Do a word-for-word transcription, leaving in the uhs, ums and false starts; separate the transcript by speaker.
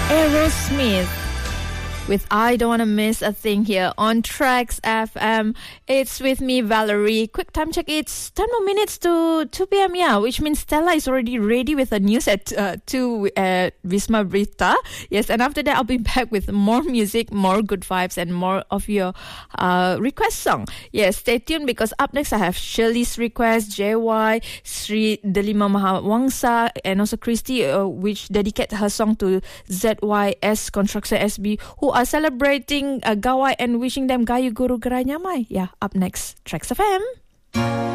Speaker 1: Aerosmith with I Don't Wanna Miss a Thing here on Tracks F M. It's with me, Valerie. Quick time check. It's ten more minutes to two p.m. Yeah, which means Stella is already ready with the news at uh, two at Wisma Brita. Yes, and after that, I'll be back with more music, more good vibes, and more of your uh, request song. Yes, stay tuned because up next I have Shirley's request, J Y, Sri Delima Mahawangsa, and also Christy, uh, which dedicate her song to Z Y S Construction S B, who are celebrating uh, Gawai and wishing them Gayu Guru Geranyamai. Yeah, up next, Tracks F M.